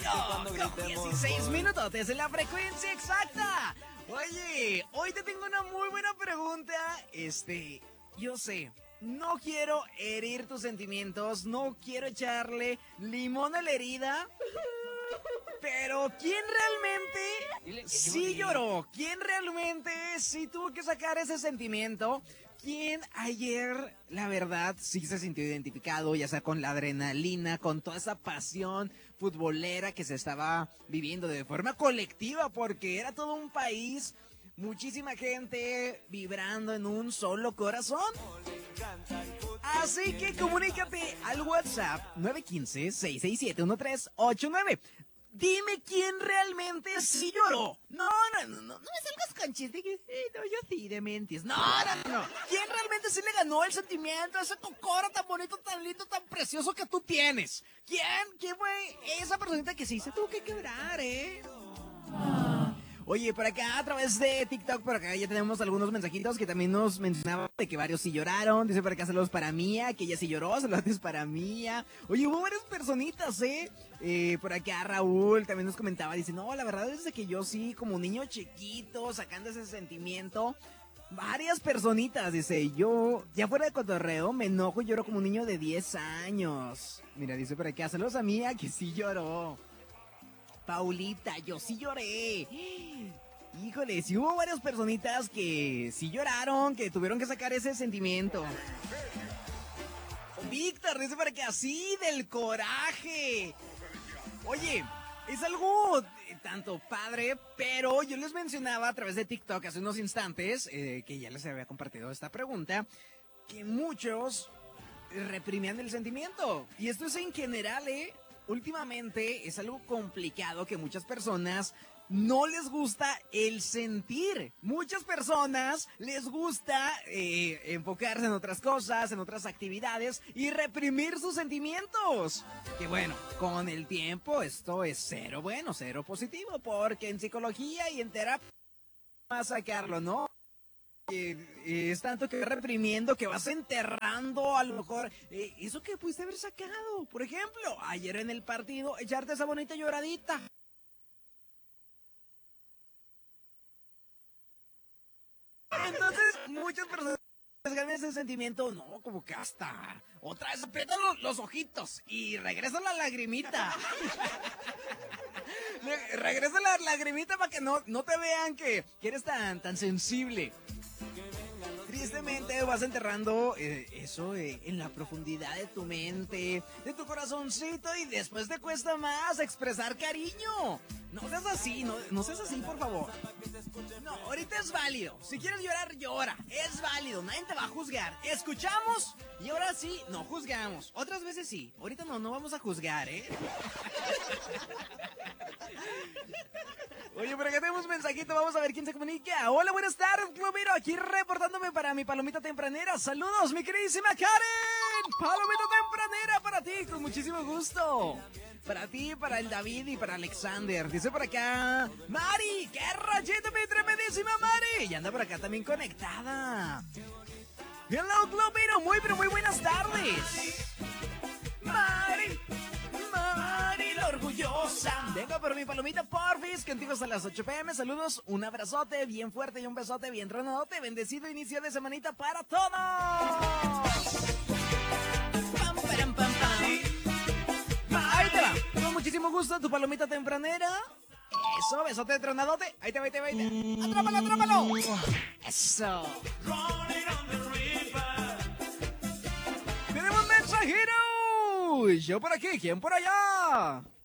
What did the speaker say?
con 16 minutotes en la frecuencia exacta. Oye, hoy te tengo una muy buena pregunta. Yo sé, no quiero herir tus sentimientos, no quiero echarle limón a la herida. Pero ¿quién realmente sí lloró? ¿Quién realmente sí tuvo que sacar ese sentimiento? ¿Quién ayer, la verdad, sí se sintió identificado, ya sea con la adrenalina, con toda esa pasión futbolera que se estaba viviendo de forma colectiva? Porque era todo un país, muchísima gente vibrando en un solo corazón. Así que comunícate al WhatsApp 915-667-1389. Dime quién realmente sí lloró. No me salgas con chiste que no, yo sí de mentis. No. ¿Quién realmente sí le ganó el sentimiento, ese cocoro tan bonito, tan lindo, tan precioso que tú tienes? ¿Quién fue esa personita que sí se tuvo que quebrar, Oye, por acá a través de TikTok, por acá ya tenemos algunos mensajitos que también nos mencionaban de que varios sí lloraron. Dice por acá saludos para Mía, que ella sí lloró, saludos para Mía. Oye, hubo varias personitas, por acá Raúl también nos comentaba, dice, no, la verdad es que yo sí, como un niño chiquito, sacando ese sentimiento. Varias personitas, dice, yo, ya fuera de cotorreo, me enojo y lloro como un niño de 10 años. Mira, dice por acá, saludos a Mía, que sí lloró. Paulita, yo sí lloré. Híjole, sí hubo varias personitas que sí lloraron, que tuvieron que sacar ese sentimiento. Víctor dice para que así del coraje. Oye, es algo tanto padre, pero yo les mencionaba a través de TikTok hace unos instantes, que ya les había compartido esta pregunta, que muchos reprimían el sentimiento. Y esto es en general, últimamente es algo complicado que muchas personas no les gusta el sentir. Muchas personas les gusta enfocarse en otras cosas, en otras actividades y reprimir sus sentimientos. Que bueno, con el tiempo esto es cero bueno, cero positivo, porque en psicología y en terapia vas a sacarlo, ¿no? Es tanto que vas reprimiendo, que vas enterrando a lo mejor eso que pudiste haber sacado. Por ejemplo, ayer en el partido, echarte esa bonita lloradita. Entonces, muchas personas ganan ese sentimiento, no, como que hasta otra vez aprietan los ojitos y regresa la lagrimita. Regresa la lagrimita para que no te vean que eres tan sensible. Tristemente vas enterrando eso en la profundidad de tu mente, de tu corazoncito, y después te cuesta más expresar cariño. No seas así, no seas así, por favor. No, ahorita es válido. Si quieres llorar, llora. Es válido, nadie te va a juzgar. Escuchamos y ahora sí, no juzgamos. Otras veces sí, ahorita no vamos a juzgar, Oye, por acá tenemos un mensajito, vamos a ver quién se comunica. Hola, buenas tardes, Globero, aquí reportándome para mi palomita tempranera. Saludos, mi queridísima Karen. Palomita tempranera para ti, con muchísimo gusto. Para ti, para el David y para Alexander. Dice por acá, Mari, qué rayito, mi tremendísima Mari. Y anda por acá también conectada. Hello, Globero, pero muy buenas tardes. Mari la orgullosa. Venga por mi palomita, porfis, contigo hasta las 8 p.m. Saludos, un abrazote bien fuerte y un besote bien tronadote. Bendecido inicio de semanita para todos. Pam, param, pam, pam. Ahí te va, con muchísimo gusto, tu palomita tempranera. Eso, besote tronadote. Ahí te va. Atrápalo. Eso. Tenemos mensajero. Yo por aquí, ¿quién por allá?